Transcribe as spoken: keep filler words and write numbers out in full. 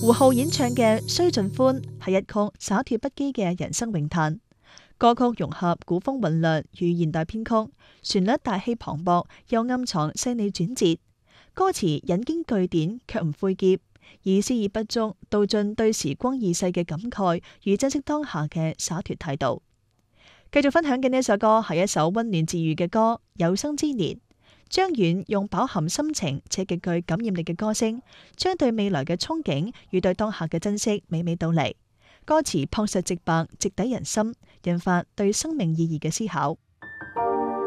胡浩演唱嘅《須盡歡》係一曲灑脫不羈嘅人生詠嘆。歌曲融合古風韻律與現代編曲，旋律大氣磅礴，又暗藏細膩轉折。歌詞引經據典，卻唔晦澀，以詩意不足道盡對時光易逝嘅感慨與珍惜當下嘅灑脫態度。繼續分享嘅呢首歌係一首溫暖治愈嘅歌，《有生之年》。張遠用飽含深情且極具感染力嘅歌聲，將對未來嘅憧憬與對當下嘅珍惜娓娓道嚟。歌詞樸實直白，直抵人心，引發對生命意義嘅思考。